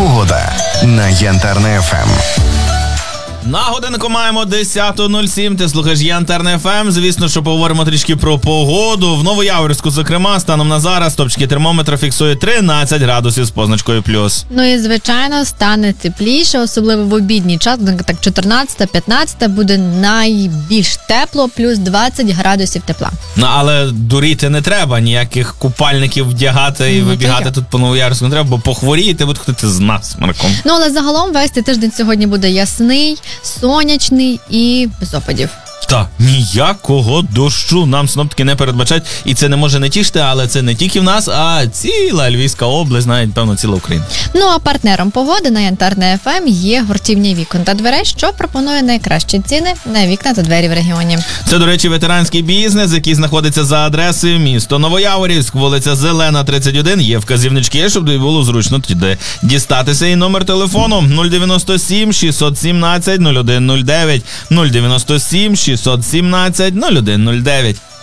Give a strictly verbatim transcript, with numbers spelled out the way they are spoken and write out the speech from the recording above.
Погода на Янтарне еф ем. На годинку маємо десята нуль сім, ти слухаєш Янтарне еф ем. Звісно, що поговоримо трішки про погоду. В Новояворівську, зокрема, станом на зараз стопчики термометра фіксує тринадцять градусів з позначкою плюс. Ну і, звичайно, стане тепліше, особливо в обідній час, так чотирнадцята-п'ятнадцята буде найбільш тепло, плюс двадцять градусів тепла. Ну, але дуріти не треба, ніяких купальників вдягати і Ну, вибігати то тут по Новояворівську не треба, бо похворієте, будете ходити з насморком. Ну, але загалом весь цей тиждень сьогодні буде ясний, сонячний і без опадів. Та ніякого дощу нам синоптики не передбачають, і це не може не тішити, але це не тільки в нас, а ціла Львівська область, навіть, певно, ціла Україна. Ну, а партнером погоди на Янтарне еф ем є гуртівня вікон та дверей, що пропонує найкращі ціни на вікна та двері в регіоні. Це, до речі, ветеранський бізнес, який знаходиться за адресою місто Новояворівськ, вулиця Зелена, тридцять один. Є вказівнички, щоб тобі було зручно туди дістатися. І номер телефону нуль дев'яносто сім шістсот сімнадцять нуль один нуль дев'ять, нуль дев'яносто сім шістсот сімнадцять нуль один нуль дев'ять.